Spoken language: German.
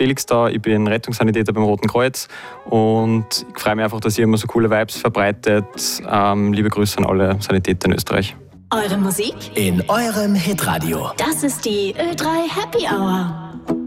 Felix da, ich bin Rettungssanitäter beim Roten Kreuz und ich freue mich einfach, dass ihr immer so coole Vibes verbreitet. Liebe Grüße an alle Sanitäter in Österreich. Eure Musik in eurem Hitradio. Das ist die Ö3 Happy Hour.